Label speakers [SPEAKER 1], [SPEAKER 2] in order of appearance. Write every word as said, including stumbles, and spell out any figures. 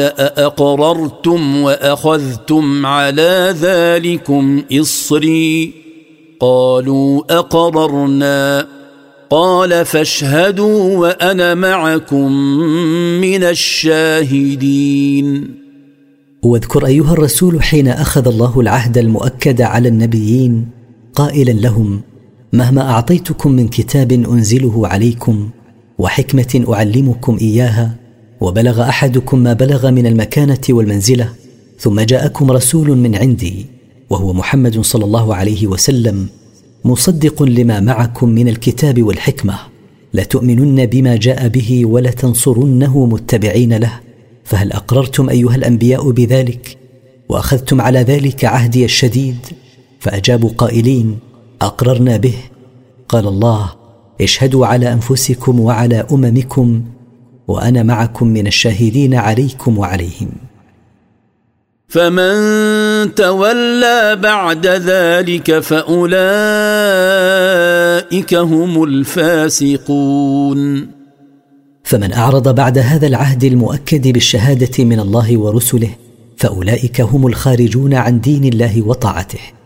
[SPEAKER 1] أأقررتم وأخذتم على ذلكم إصري قالوا أقررنا قال فاشهدوا وأنا معكم من الشاهدين.
[SPEAKER 2] واذكر أيها الرسول حين أخذ الله العهد المؤكد على النبيين قائلا لهم: مهما أعطيتكم من كتاب أنزله عليكم وحكمة أعلمكم إياها وبلغ أحدكم ما بلغ من المكانة والمنزلة ثم جاءكم رسول من عندي وهو محمد صلى الله عليه وسلم مصدق لما معكم من الكتاب والحكمة لتؤمنن بما جاء به ولتنصرنه متبعين له، فهل أقررتم أيها الأنبياء بذلك وأخذتم على ذلك عهدي الشديد؟ فأجابوا قائلين: أقررنا به. قال الله: اشهدوا على أنفسكم وعلى أممكم وأنا معكم من الشاهدين عليكم وعليهم.
[SPEAKER 1] فمن تولى بعد ذلك فأولئك هم الفاسقون.
[SPEAKER 2] فمن أعرض بعد هذا العهد المؤكد بالشهادة من الله ورسله فأولئك هم الخارجون عن دين الله وطاعته.